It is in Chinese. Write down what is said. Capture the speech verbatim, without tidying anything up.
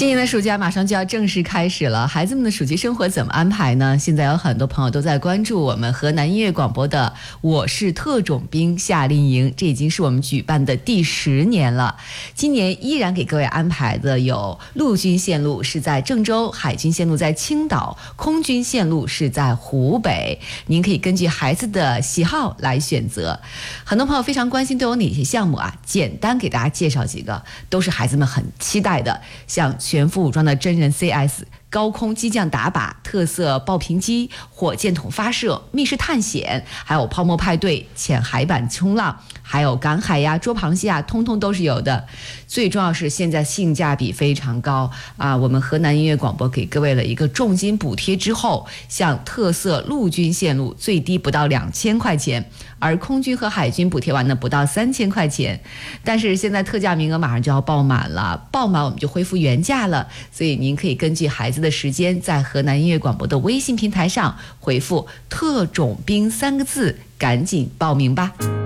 今年的暑假马上就要正式开始了，孩子们的暑期生活怎么安排呢？现在有很多朋友都在关注我们河南音乐广播的我是特种兵夏令营，这已经是我们举办的第十年了。今年依然给各位安排的有陆军线路是在郑州，海军线路在青岛，空军线路是在湖北，您可以根据孩子的喜好来选择。很多朋友非常关心都有哪些项目啊，简单给大家介绍几个，都是孩子们很期待的，像全副武装的真人 C S、 高空机降打靶、特色爆屏机、火箭筒发射、密室探险，还有泡沫派对、浅海板冲浪，还有赶海呀、捉螃蟹啊，通通都是有的。最重要是现在性价比非常高啊！我们河南音乐广播给各位了一个重金补贴之后，像特色陆军线路最低不到两千块钱，而空军和海军补贴完呢不到三千块钱。但是现在特价名额马上就要爆满了，爆满我们就恢复原价了，所以您可以根据孩子的时间，在河南音乐广播的微信平台上回复特种兵三个字，赶紧报名吧。